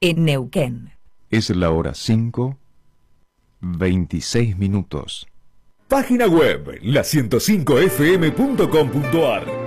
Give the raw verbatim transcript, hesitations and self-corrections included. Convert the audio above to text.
en Neuquén. Es la hora cinco, veintiséis minutos. Página web la ciento cinco f m punto com punto a r